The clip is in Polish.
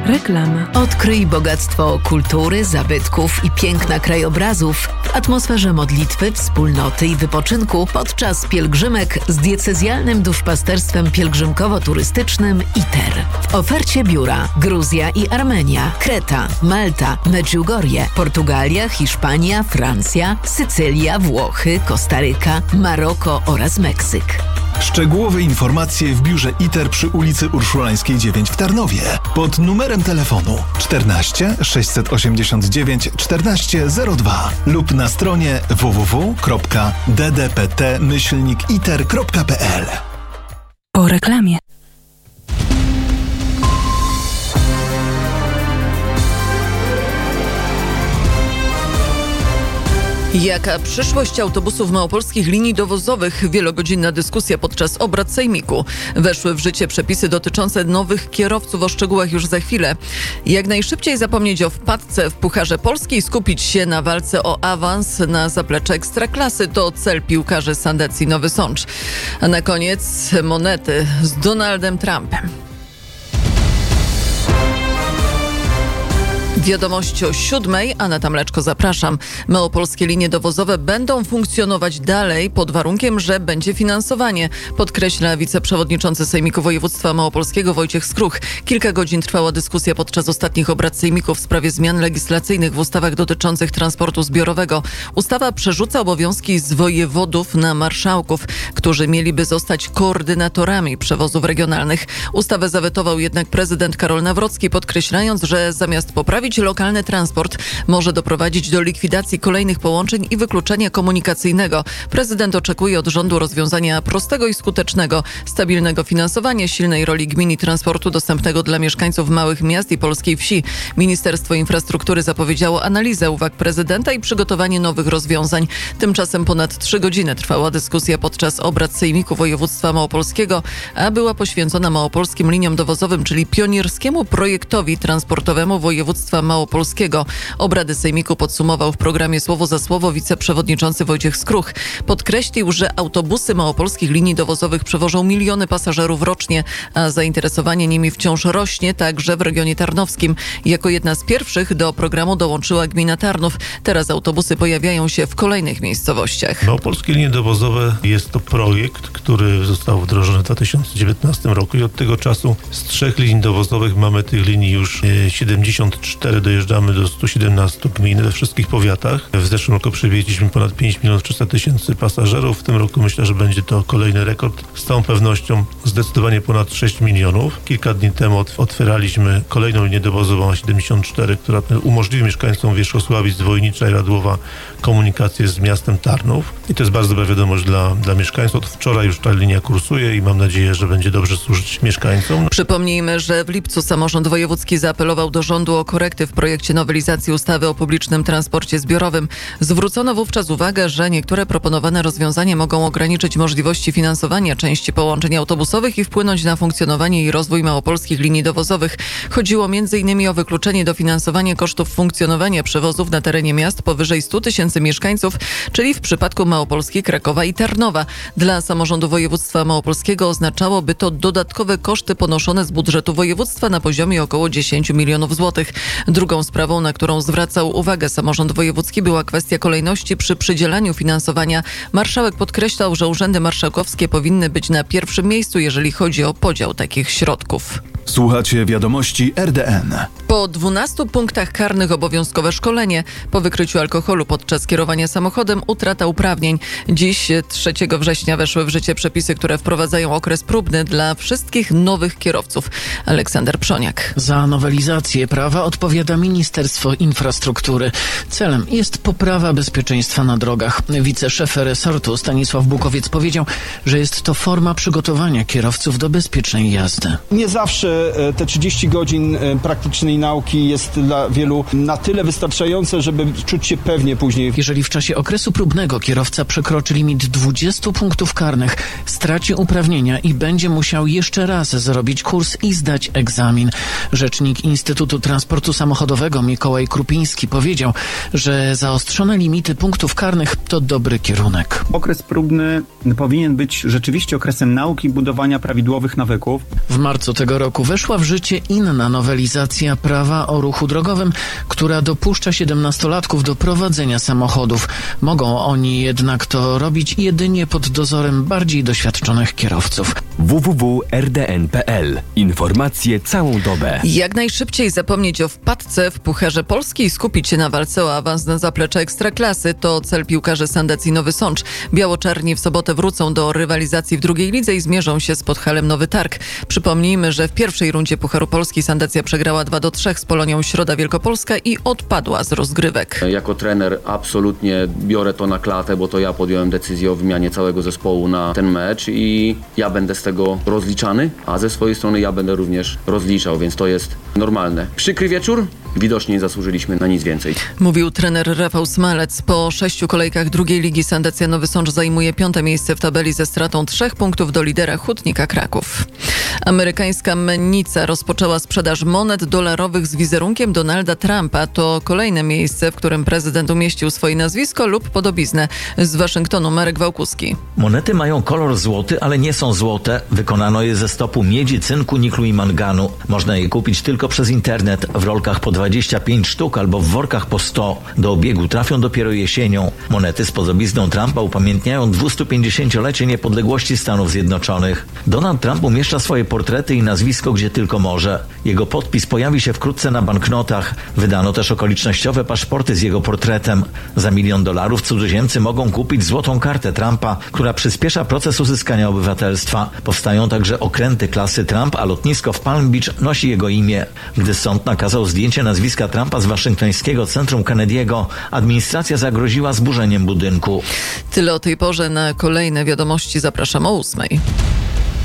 Reklama. Odkryj bogactwo kultury, zabytków i piękna krajobrazów w atmosferze modlitwy, wspólnoty i wypoczynku podczas pielgrzymek z diecezjalnym duszpasterstwem pielgrzymkowo-turystycznym ITER. W ofercie biura Gruzja i Armenia, Kreta, Malta, Medjugorje, Portugalia, Hiszpania, Francja, Sycylia, Włochy, Kostaryka, Maroko oraz Meksyk. Szczegółowe informacje w biurze ITER przy ulicy Urszulańskiej 9 w Tarnowie pod numerem telefonu 14 689 1402 lub na stronie www.ddpt-iter.pl. Po reklamie. Jaka przyszłość autobusów małopolskich linii dowozowych? Wielogodzinna dyskusja podczas obrad sejmiku. Weszły w życie przepisy dotyczące nowych kierowców, o szczegółach już za chwilę. Jak najszybciej zapomnieć o wpadce w Pucharze Polski i skupić się na walce o awans na zaplecze Ekstraklasy. To cel piłkarzy Sandecji Nowy Sącz. A na koniec monety z Donaldem Trumpem. Wiadomość o 7:00, Aneta Mleczko, zapraszam. Małopolskie linie dowozowe będą funkcjonować dalej pod warunkiem, że będzie finansowanie, podkreśla wiceprzewodniczący Sejmiku Województwa Małopolskiego Wojciech Skruch. Kilka godzin trwała dyskusja podczas ostatnich obrad Sejmiku w sprawie zmian legislacyjnych w ustawach dotyczących transportu zbiorowego. Ustawa przerzuca obowiązki z wojewodów na marszałków, którzy mieliby zostać koordynatorami przewozów regionalnych. Ustawę zawetował jednak prezydent Karol Nawrocki, podkreślając, że zamiast poprawić lokalny transport może doprowadzić do likwidacji kolejnych połączeń i wykluczenia komunikacyjnego. Prezydent oczekuje od rządu rozwiązania prostego i skutecznego, stabilnego finansowania, silnej roli gmin i transportu dostępnego dla mieszkańców małych miast i polskiej wsi. Ministerstwo Infrastruktury zapowiedziało analizę uwag prezydenta i przygotowanie nowych rozwiązań. Tymczasem ponad 3 godziny trwała dyskusja podczas obrad Sejmiku Województwa Małopolskiego, a była poświęcona małopolskim liniom dowozowym, czyli pionierskiemu projektowi transportowemu województwa Małopolskiego. Obrady Sejmiku podsumował w programie Słowo za słowo wiceprzewodniczący Wojciech Skruch. Podkreślił, że autobusy małopolskich linii dowozowych przewożą miliony pasażerów rocznie, a zainteresowanie nimi wciąż rośnie także w regionie tarnowskim. Jako jedna z pierwszych do programu dołączyła gmina Tarnów. Teraz autobusy pojawiają się w kolejnych miejscowościach. Małopolskie linie dowozowe jest to projekt, który został wdrożony w 2019 roku i od tego czasu z 3 linii dowozowych mamy tych linii już 74, dojeżdżamy do 117 gmin we wszystkich powiatach. W zeszłym roku przewieźliśmy ponad 5 300 000 pasażerów. W tym roku myślę, że będzie to kolejny rekord. Z całą pewnością zdecydowanie ponad 6 milionów. Kilka dni temu otwieraliśmy kolejną linię dowozową 74, która umożliwi mieszkańcom Wierzchosławic, Wojnicza i Radłowa komunikację z miastem Tarnów. I to jest bardzo dobra wiadomość dla mieszkańców. Od wczoraj już ta linia kursuje i mam nadzieję, że będzie dobrze służyć mieszkańcom. Przypomnijmy, że w lipcu samorząd wojewódzki zaapelował do rządu o korekty w projekcie nowelizacji ustawy o publicznym transporcie zbiorowym. Zwrócono wówczas uwagę, że niektóre proponowane rozwiązania mogą ograniczyć możliwości finansowania części połączeń autobusowych i wpłynąć na funkcjonowanie i rozwój małopolskich linii dowozowych. Chodziło m.in. o wykluczenie dofinansowania kosztów funkcjonowania przewozów na terenie miast powyżej 100 000 mieszkańców, czyli w przypadku Małopolski, Krakowa i Tarnowa. Dla samorządu województwa małopolskiego oznaczałoby to dodatkowe koszty ponoszone z budżetu województwa na poziomie około 10 milionów złotych. Drugą sprawą, na którą zwracał uwagę samorząd wojewódzki, była kwestia kolejności przy przydzielaniu finansowania. Marszałek podkreślał, że urzędy marszałkowskie powinny być na pierwszym miejscu, jeżeli chodzi o podział takich środków. Słuchacie wiadomości RDN. Po 12 punktach karnych obowiązkowe szkolenie. Po wykryciu alkoholu podczas kierowania samochodem utrata uprawnień. Dziś 3 września weszły w życie przepisy, które wprowadzają okres próbny dla wszystkich nowych kierowców. Aleksander Przoniak. Za nowelizację prawa odpowiada Ministerstwo Infrastruktury. Celem jest poprawa bezpieczeństwa na drogach. Wiceszef resortu Stanisław Bukowiec powiedział, że jest to forma przygotowania kierowców do bezpiecznej jazdy. Nie zawsze te 30 godzin praktycznej nauki jest dla wielu na tyle wystarczające, żeby czuć się pewnie później. Jeżeli w czasie okresu próbnego kierowca przekroczy limit 20 punktów karnych, straci uprawnienia i będzie musiał jeszcze raz zrobić kurs i zdać egzamin. Rzecznik Instytutu Transportu Samochodowego Mikołaj Krupiński powiedział, że zaostrzone limity punktów karnych to dobry kierunek. Okres próbny powinien być rzeczywiście okresem nauki, budowania prawidłowych nawyków. W marcu tego roku weszła w życie inna nowelizacja prawa o ruchu drogowym, która dopuszcza 17-latków do prowadzenia samochodów. Mogą oni jednak to robić jedynie pod dozorem bardziej doświadczonych kierowców. www.rdn.pl. Informacje całą dobę. Jak najszybciej zapomnieć o wpadce w Pucharze Polski i skupić się na walce o awans na zaplecze Ekstraklasy to cel piłkarzy Sandacji Nowy Sącz. Biało-czarni w sobotę wrócą do rywalizacji w drugiej lidze i zmierzą się z Podhalem Nowy Targ. Przypomnijmy, że w pierwszej rundzie Pucharu Polski Sandacja przegrała 2-3 z Polonią Środa Wielkopolska i odpadła z rozgrywek. Jako trener absolutnie biorę to na klatę, bo to ja podjąłem decyzję o wymianie całego zespołu na ten mecz i ja będę z tego rozliczany, a ze swojej strony ja będę również rozliczał, więc to jest normalne. Przykry wieczór? Widocznie nie zasłużyliśmy na nic więcej. Mówił trener Rafał Smalec. Po 6 kolejkach drugiej ligi Sandacja Nowy Sącz zajmuje 5. miejsce w tabeli ze stratą 3 punktów do lidera Hutnika Kraków. Amerykańska mennica rozpoczęła sprzedaż monet dolarowych z wizerunkiem Donalda Trumpa. To kolejne miejsce, w którym prezydent umieścił swoje nazwisko lub podobiznę. Z Waszyngtonu Marek Wałkuski. Monety mają kolor złoty, ale nie są złote. Wykonano je ze stopu miedzi, cynku, niklu i manganu. Można je kupić tylko przez internet w rolkach po 25 sztuk albo w workach po 100. Do obiegu trafią dopiero jesienią. Monety z podobizną Trumpa upamiętniają 250-lecie niepodległości Stanów Zjednoczonych. Donald Trump umieszcza swoje portrety i nazwisko gdzie tylko może. Jego podpis pojawi się wkrótce na banknotach. Wydano też okolicznościowe paszporty z jego portretem. Za $1 milion cudzoziemcy mogą kupić złotą kartę Trumpa, która przyspiesza proces uzyskania obywatelstwa. Powstają także okręty klasy Trump, a lotnisko w Palm Beach nosi jego imię. Gdy sąd nakazał zdjęcie nazwiska Trumpa z waszyngtońskiego centrum Kennedy'ego, administracja zagroziła zburzeniem budynku. Tyle o tej porze. Na kolejne wiadomości zapraszam o 8:00.